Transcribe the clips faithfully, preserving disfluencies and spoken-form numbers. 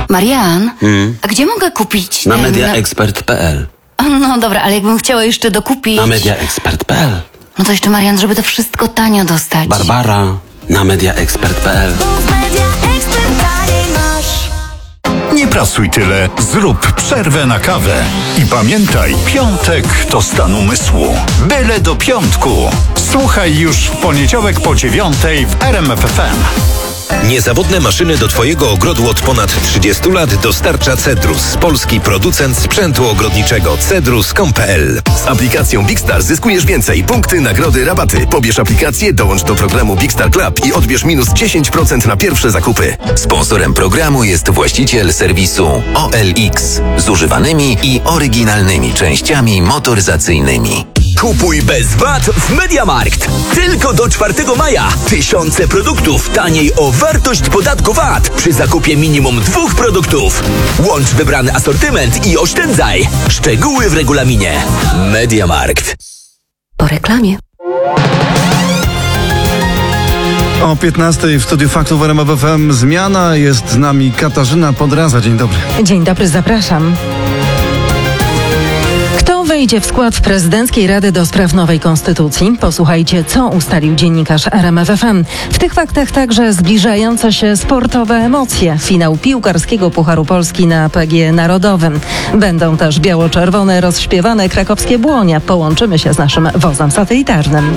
Marian, Hmm? a gdzie mogę kupić Na ten... mediaexpert kropka p l. No dobra, ale jakbym chciała jeszcze dokupić... Na mediaexpert kropka p l. No to jeszcze, Marian, żeby to wszystko tanio dostać. Barbara, na mediaexpert kropka p l. Nie prasuj tyle, zrób przerwę na kawę. I pamiętaj, piątek to stan umysłu. Byle do piątku. Słuchaj już w poniedziałek po dziewiątej w R M F F M. Niezawodne maszyny do Twojego ogrodu od ponad trzydziestu lat dostarcza Cedrus, polski producent sprzętu ogrodniczego. Cedrus kropka com kropka p l. Z aplikacją Bigstar zyskujesz więcej. Punkty, nagrody, rabaty. Pobierz aplikację, dołącz do programu Bigstar Club i odbierz minus dziesięć procent na pierwsze zakupy. Sponsorem programu jest właściciel serwisu O L X z używanymi i oryginalnymi częściami motoryzacyjnymi. Kupuj bez V A T w MediaMarkt. Tylko do czwartego maja. Tysiące produktów taniej o wartość podatku V A T przy zakupie minimum dwóch produktów. Łącz wybrany asortyment i oszczędzaj. Szczegóły w regulaminie. MediaMarkt. Po reklamie. O piętnastej w Studiu Faktów w R M F F M zmiana. Jest z nami Katarzyna Podraza. Dzień dobry. Dzień dobry, zapraszam. Kto wejdzie w skład Prezydenckiej Rady do Spraw Nowej Konstytucji? Posłuchajcie, co ustalił dziennikarz R M F F M. W tych faktach także zbliżające się sportowe emocje. Finał piłkarskiego Pucharu Polski na P G Narodowym. Będą też biało-czerwone rozśpiewane krakowskie Błonia. Połączymy się z naszym wozem satelitarnym.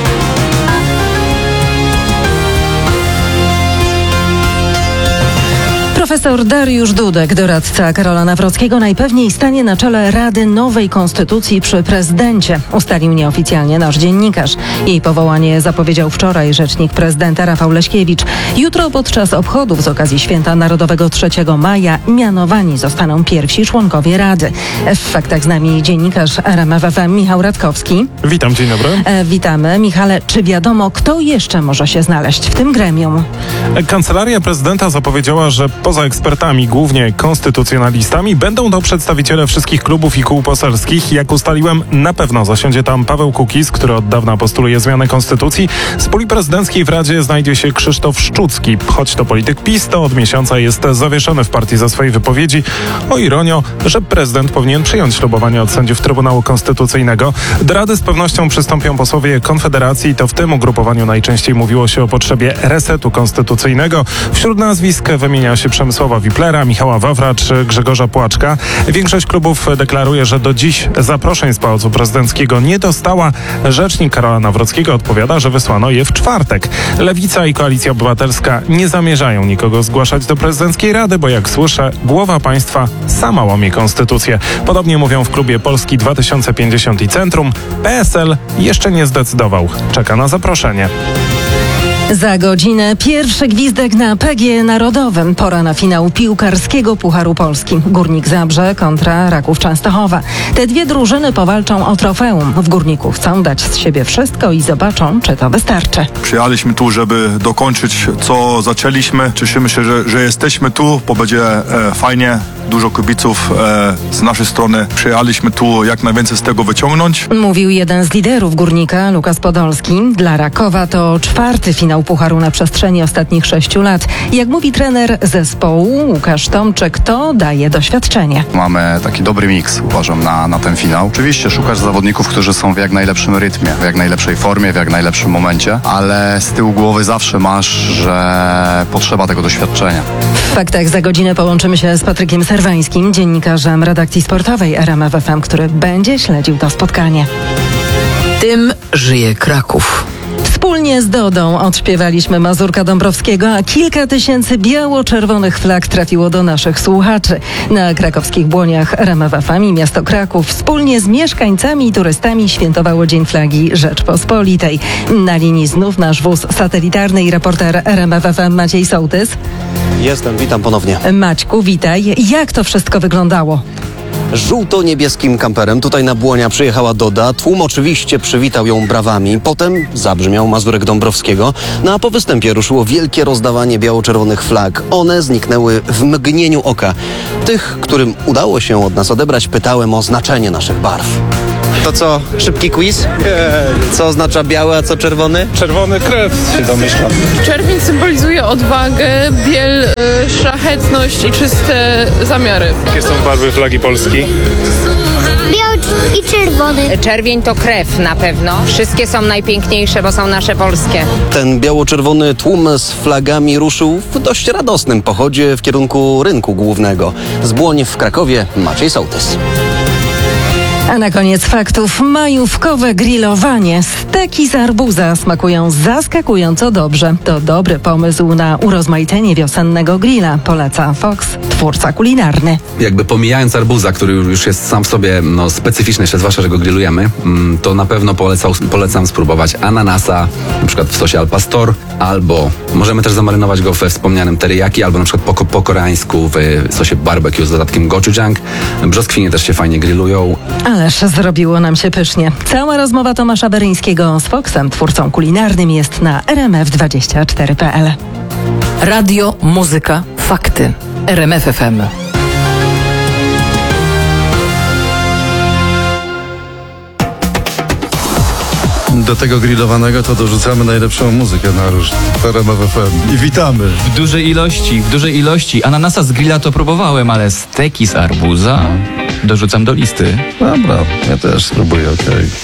Profesor Dariusz Dudek, doradca Karola Nawrockiego, najpewniej stanie na czele Rady Nowej Konstytucji przy prezydencie, ustalił nieoficjalnie nasz dziennikarz. Jej powołanie zapowiedział wczoraj rzecznik prezydenta Rafał Leśkiewicz. Jutro podczas obchodów z okazji Święta Narodowego trzeciego maja mianowani zostaną pierwsi członkowie Rady. W faktach z nami dziennikarz R M F F M Michał Radkowski. Witam, dzień dobry. E, witamy. Michale, czy wiadomo, kto jeszcze może się znaleźć w tym gremium? Kancelaria prezydenta zapowiedziała, że poza ekspertami, głównie konstytucjonalistami, będą to przedstawiciele wszystkich klubów i kół poselskich. Jak ustaliłem, na pewno zasiądzie tam Paweł Kukiz, który od dawna postuluje zmianę konstytucji. Z puli prezydenckiej w Radzie znajdzie się Krzysztof Szczucki. Choć to polityk PiS, to od miesiąca jest zawieszony w partii za swojej wypowiedzi o ironio, że prezydent powinien przyjąć ślubowanie od sędziów Trybunału Konstytucyjnego. Do Rady z pewnością przystąpią posłowie Konfederacji. To w tym ugrupowaniu najczęściej mówiło się o potrzebie resetu konstytucyjnego. Wśród nazwisk wymienia się Przemysława Wiplera, Michała Wawra czy Grzegorza Płaczka. Większość klubów deklaruje, że do dziś zaproszeń z Pałacu Prezydenckiego nie dostała. Rzecznik Karola Nawrockiego odpowiada, że wysłano je w czwartek. Lewica i Koalicja Obywatelska nie zamierzają nikogo zgłaszać do prezydenckiej rady, bo jak słyszę, głowa państwa sama łamie konstytucję. Podobnie mówią w klubie Polski dwa tysiące pięćdziesiąt i Centrum. P S L jeszcze nie zdecydował. Czeka na zaproszenie. Za godzinę pierwszy gwizdek na P G Narodowym. Pora na finał piłkarskiego Pucharu Polski. Górnik Zabrze kontra Raków Częstochowa. Te dwie drużyny powalczą o trofeum. W Górniku chcą dać z siebie wszystko i zobaczą, czy to wystarczy. Przyjechaliśmy tu, żeby dokończyć, co zaczęliśmy. Cieszymy się, że, że jesteśmy tu, bo będzie e, fajnie. Dużo kibiców e, z naszej strony. Przyjechaliśmy tu jak najwięcej z tego wyciągnąć. Mówił jeden z liderów Górnika, Lukas Podolski. Dla Rakowa to czwarty finał Pucharu na przestrzeni ostatnich sześciu lat. Jak mówi trener zespołu Łukasz Tomczyk, to daje doświadczenie. Mamy taki dobry miks, uważam, na, na ten finał. Oczywiście szukasz zawodników, którzy są w jak najlepszym rytmie, w jak najlepszej formie, w jak najlepszym momencie, ale z tyłu głowy zawsze masz, że potrzeba tego doświadczenia. W faktach za godzinę połączymy się z Patrykiem Serwańskim, dziennikarzem redakcji sportowej R M F F M, który będzie śledził to spotkanie. Tym żyje Kraków. Wspólnie z Dodą odśpiewaliśmy Mazurka Dąbrowskiego, a kilka tysięcy biało-czerwonych flag trafiło do naszych słuchaczy. Na krakowskich Błoniach R M F F M i miasto Kraków wspólnie z mieszkańcami i turystami świętowało Dzień Flagi Rzeczpospolitej. Na linii znów nasz wóz satelitarny i reporter R M F F M Maciej Sołtys. Jestem, witam ponownie. Maćku, witaj. Jak to wszystko wyglądało? Żółto-niebieskim kamperem tutaj na Błonia przyjechała Doda. Tłum oczywiście przywitał ją brawami. Potem zabrzmiał Mazurek Dąbrowskiego. No a po występie ruszyło wielkie rozdawanie biało-czerwonych flag. One zniknęły w mgnieniu oka. Tych, którym udało się od nas odebrać, pytałem o znaczenie naszych barw. To co, szybki quiz? Co oznacza biały, a co czerwony? Czerwony krew się domyślam. Czerwień symbolizuje odwagę, biel, y, szlachetność i czyste zamiary. Jakie są barwy flagi Polski? Biały i czerwony. Czerwień to krew na pewno. Wszystkie są najpiękniejsze, bo są nasze polskie. Ten biało-czerwony tłum z flagami ruszył w dość radosnym pochodzie w kierunku rynku głównego. Z Błoń w Krakowie Maciej Sołtys. A na koniec faktów. Majówkowe grillowanie. Steki z arbuza smakują zaskakująco dobrze. To dobry pomysł na urozmaicenie wiosennego grilla, poleca Fox, twórca kulinarny. Jakby pomijając arbuza, który już jest sam w sobie no, specyficzny, jeszcze zwłaszcza, że go grillujemy, mm, to na pewno polecał, polecam spróbować ananasa, na przykład w sosie al pastor, albo możemy też zamarynować go we wspomnianym teriyaki, albo na przykład po, po koreańsku w sosie barbecue z dodatkiem gochujang. Brzoskwinie też się fajnie grillują. Ależ zrobiło nam się pysznie. Cała rozmowa Tomasza Beryńskiego z Foxem, twórcą kulinarnym, jest na r m f dwadzieścia cztery kropka p l. Radio, muzyka, fakty. R M F F M. Do tego grillowanego to dorzucamy najlepszą muzykę na róż w R M F F M. I witamy. W dużej ilości, w dużej ilości. Ananasa z grilla to próbowałem, ale steki z arbuza dorzucam do listy. Dobra, ja też spróbuję, okej. Okay.